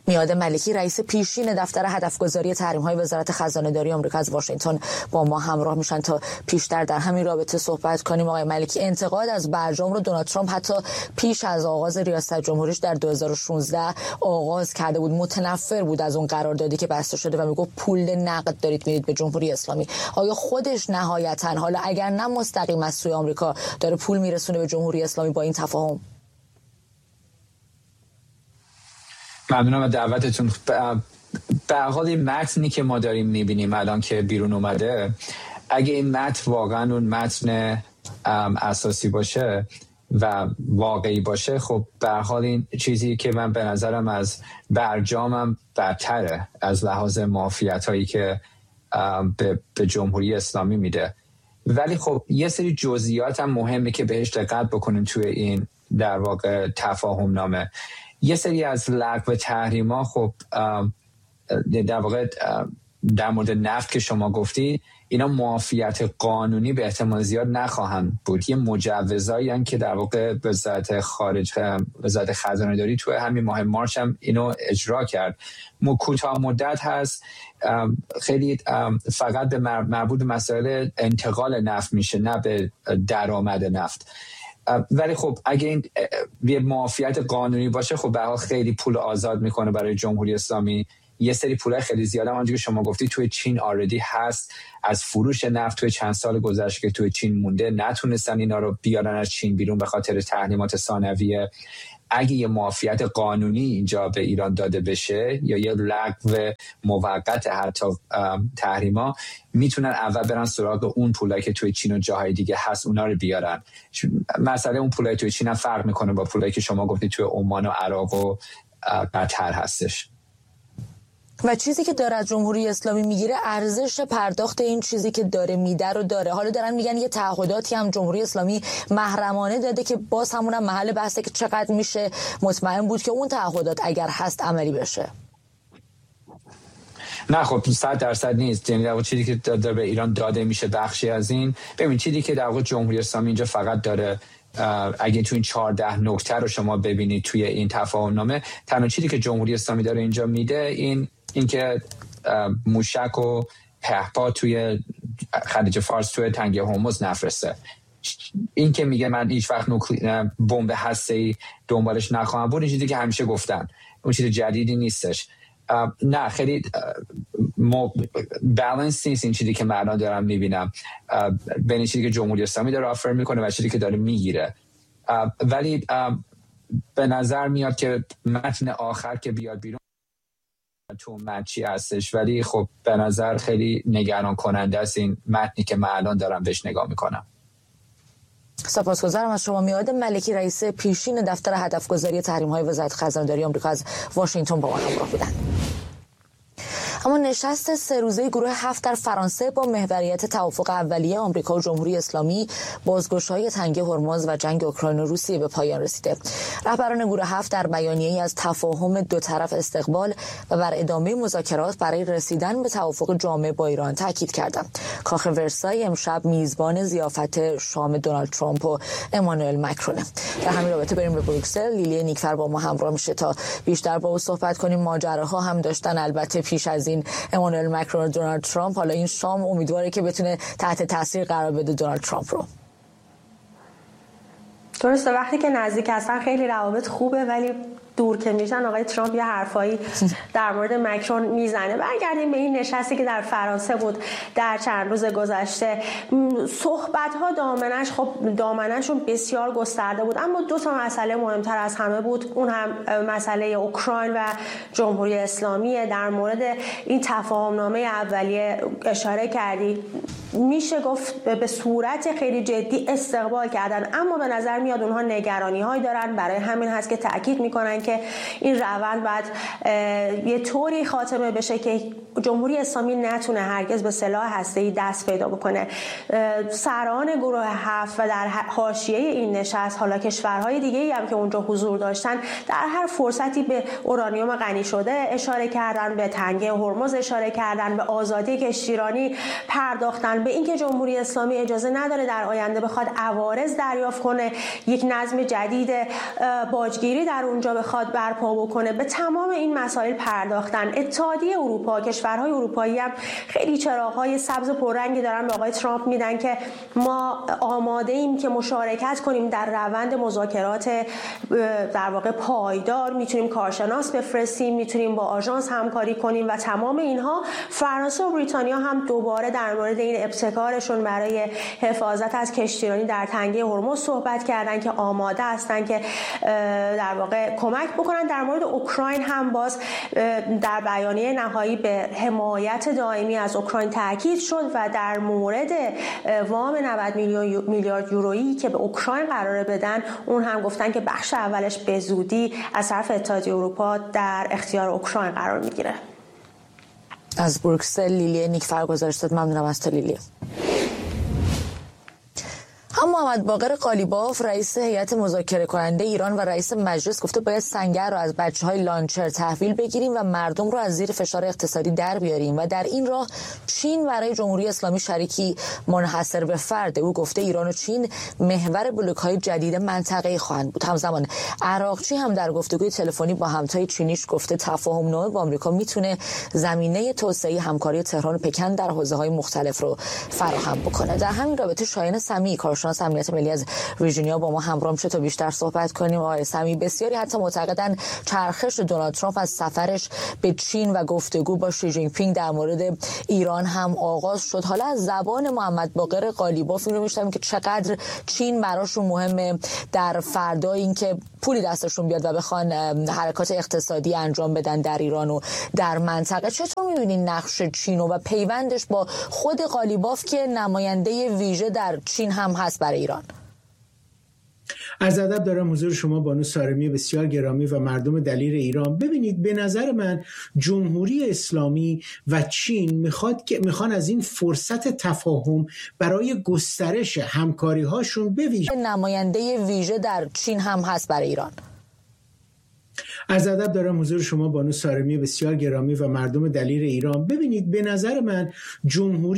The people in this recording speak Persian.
میاد ملکی رئیس پیشین دفتر هدفگذاری تحریم‌های وزارت خزانه‌داری آمریکا از واشنگتن با ما همراه میشن تا پیشتر در همین رابطه صحبت کنیم. آقای ملکی، انتقاد از برجام رو دونالد ترامپ حتی پیش از آغاز ریاست جمهوریش در 2016 آغاز کرده بود. متنفر بود از اون قراردادی که بسته شده و میگفت پول نقد دارید میدید به جمهوری اسلامی. آیا خودش نهایتاً حالا اگر نه مستقیم از سوی آمریکا داره پول میرسونه به جمهوری اسلامی با این تفاهم؟ ممنونم از دعوتتون. به حال این متنی که ما داریم میبینیم الان که بیرون اومده، اگه این متن واقعا اون متن اساسی باشه و واقعی باشه، خب به حال این چیزی که من به نظرم از برجامم برتره از لحاظ معافیت هایی که به جمهوری اسلامی میده. ولی خب یه سری جزئیات هم مهمه که بهش دقت بکنیم توی این در واقع تفاهم نامه. یه سری از لغو تحریما، خب در واقع در مورد نفت که شما گفتی، اینا معافیت قانونی به احتمال زیاد نخواهند بود. یه مجوزایی هستند که در واقع وزارت خزانه‌داری توی همین ماه مارچ هم اینو اجرا کرد. کوتاه مدت هست، خیلی فقط به مربوط به مسائل انتقال نفت میشه، نه به درآمد نفت. ولی خب اگه این یه معافیت قانونی باشه، خب به حال خیلی پول آزاد میکنه برای جمهوری اسلامی. یه سری پولای خیلی زیاده همونجوری که شما گفتی توی چین آردی هست، از فروش نفت توی چند سال گذشته که توی چین مونده، نتونستن اینا رو بیارن از چین بیرون به خاطر تحریمات ثانویه. اگه یه معافیت قانونی اینجا به ایران داده بشه یا یه لغو موقت حتی تحریما، میتونن اول برن سراغ اون پولایی که توی چین و جاهای دیگه هست، اونا رو بیارن. مسئله اون پولای توی چین هم فرق میکنه با پولایی که شما گفتی توی عمان و عراق و قطر هستش. و چیزی که داره از جمهوری اسلامی میگیره ارزش پرداخت این چیزی که داره میده رو داره. حالا دارن میگن یه تعهداتی هم جمهوری اسلامی محرمانه داده که باز همونم محل بحثه که چقدر میشه مطمئن بود که اون تعهدات اگر هست عملی بشه. نه خب 100% نیست. یعنی در واقع چیزی که داره به ایران داده میشه بخشی از این. ببین چیزی که در واقع جمهوری اسلامی اینجا فقط داره، اگه تو این 14 نکته رو شما ببینید توی این تفاهم نامه، تنها چیزی که جمهوری اسلامی داره اینجا میده اینکه موشک و پهپاد توی خلیج فارس توی تنگه هرمز نفرسته. این که میگه من هیچ وقت بمب هسته‌ای دنبالش نخواهم بود، این چیزی که همیشه گفتن، اون چیز جدیدی نیستش. نه خیلی بالانس نیست این چیزی که من الان دارم میبینم بین چیزی که جمهوری اسلامی داره آفر میکنه و چیزی که داره میگیره. ولی به نظر میاد که متن آخر که بیاد بیرون تو مچی هستش، ولی خب به نظر خیلی نگران کننده است این متنی که من الان دارم بهش نگاه میکنم. سپاسگزارم از شما. میاد ملکی رئیس پیشین دفتر هدفگذاری تحریم‌های وزارت خزانه‌داری آمریکا از واشنگتن با ما همراه بودند. اما نشست 3 روزه گروه 7 در فرانسه با محوریت توافق اولیه آمریکا و جمهوری اسلامی، بازگشایی تنگه هرمز و جنگ اوکراین و روسیه به پایان رسیده. رهبران گروه 7 در بیانیه‌ای از تفاهم دو طرف استقبال و بر ادامه مذاکرات برای رسیدن به توافق جامع با ایران تاکید کردند. کاخ ورسای امشب میزبان ضیافت شام دونالد ترامپ و امانوئل مکرون. در همین رابطه بریم به بروکسل. لیلی نیکفر با ما همراه میشه تا بیشتر با او صحبت کنیم. ماجراها هم داشتن البته پیش از این امانوئل مکرون و دونالد ترامپ. حالا این شام امیدواره که بتونه تحت تاثیر قرار بده دونالد ترامپ رو. درسته، وقتی که نزدیک هستن خیلی روابط خوبه، ولی دور که میشن آقای ترامپ یه حرفایی در مورد مکرون میزنه. برگردیم به این نشستی که در فرانسه بود در چند روز گذشته. صحبت‌ها دامنه‌شون بسیار گسترده بود، اما 2 مسئله مهمتر از همه بود. اون هم مسئله اوکراین و جمهوری اسلامی. در مورد این تفاهم‌نامه اولیه اشاره کردی، میشه گفت به صورت خیلی جدی استقبال کردن، اما به نظر میاد اونها نگرانی‌هایی دارن. برای همین هست که تاکید میکنن که این روند باید یه طوری خاتمه بشه که جمهوری اسلامی نتونه هرگز به سلاح هسته‌ای دست پیدا بکنه. سران گروه 7 و در حاشیه این نشست حالا کشورهای دیگه‌ای هم که اونجا حضور داشتن در هر فرصتی به اورانیوم غنی شده اشاره کردن، به تنگه هرمز اشاره کردن، به آزادی کشتیرانی پرداختن، به اینکه جمهوری اسلامی اجازه نداره در آینده بخواد عوارض دریافت کنه، یک نظم جدید باجگیری در اونجا میخواد برپا بکنه به تمام این مسائل پرداختن. اتحادیه اروپا، کشورهای اروپایی هم خیلی چراغ‌های سبز پررنگی دارن به آقای ترامپ میدن که ما آماده ایم که مشارکت کنیم در روند مذاکرات در واقع پایدار، میتونیم کارشناس بفرستیم، میتونیم با آژانس همکاری کنیم و تمام اینها. فرانسه و بریتانیا هم دوباره در مورد این ابتکارشون برای حفاظت از کشتیرانی در تنگه هرمز صحبت کردن که آماده هستن که در واقع کمک بکنن. در مورد اوکراین هم باز در بیانیه نهایی به حمایت دائمی از اوکراین تاکید شد و در مورد وام 90 میلیارد یورویی که به اوکراین قراره بدن، اون هم گفتن که بخش اولش به زودی از طرف اتحادیه اروپا در اختیار اوکراین قرار میگیره. از بروکسل لیلی نیکفر گزارش داد. ممنونم از تو لیلی. هم محمد باقر قالیباف رئیس هیئت مذاکره کننده ایران و رئیس مجلس گفته باید سنگر رو از بچه‌های لانچر تحویل بگیریم و مردم رو از زیر فشار اقتصادی در بیاریم و در این راه چین برای جمهوری اسلامی شریکی منحصر به فرد. او گفته ایران و چین محور بلوک‌های جدید منطقه خواهند بود. همزمان عراقچی هم در گفتگوی تلفنی با همتای چینیش گفته تفاهم‌نامه با آمریکا میتونه زمینه توسعه همکاری تهران و پکن در حوزه‌های مختلف رو فراهم بکنه. در همین رابطه شایان سمیعی کارشناس امنیت ملی از ویرجینیا با ما همراه میشه تا بیشتر صحبت کنیم. آقای سمیعی، بسیاری حتی معتقدن چرخش دونالد ترامپ از سفرش به چین و گفتگو با شی جین پینگ در مورد ایران هم آغاز شد. حالا از زبان محمد باقر قالیباف این رو میشنویم که چقدر چین براشون مهمه در فردا اینکه پولی دستشون بیاد و بخوان حرکات اقتصادی انجام بدن در ایران و در منطقه. چطور می‌بینید نقش چین و پیوندش با خود قالیباف که نماینده ویژه در چین هم هست برای ایران؟ عرض ادب دارم حضور شما بانو سارمی بسیار گرامی و مردم دلیر ایران. ببینید، به نظر من جمهوری اسلامی و چین میخوان از این فرصت تفاهم برای گسترش همکاری هاشون به ویژه نماینده ویژه در چین هم هست برای ایران. عرض ادب دارم حضور شما بانو سارمی بسیار گرامی و مردم دلیر ایران. ببینید، به نظر من جمهوری